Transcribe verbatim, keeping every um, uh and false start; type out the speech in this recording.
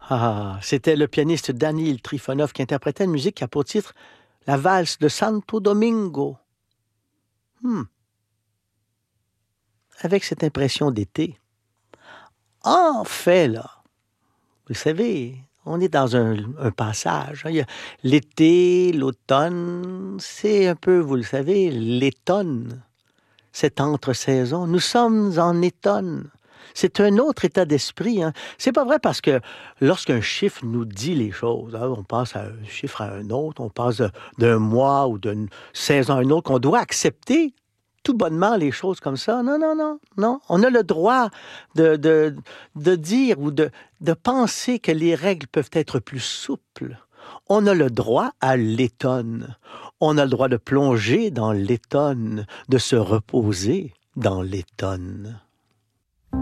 Ah, c'était le pianiste Danil Trifonov qui interprétait une musique qui a pour titre la valse de Santo Domingo. Hmm. Avec cette impression d'été. En fait, là, vous savez, on est dans un, un passage. Hein. Il y a l'été, l'automne, c'est un peu, vous le savez, l'étonne. Cette entre-saison. Nous sommes en étonne. C'est un autre état d'esprit. Hein. C'est pas vrai parce que lorsqu'un chiffre nous dit les choses, hein, on passe à un chiffre à un autre, on passe de- d'un mois ou d'une saison à une autre, qu'on doit accepter tout bonnement les choses comme ça. Non, non, non, non. On a le droit de, de, de dire ou de, de penser que les règles peuvent être plus souples. On a le droit à l'étonne. On a le droit de plonger dans l'étonne, de se reposer dans l'étonne.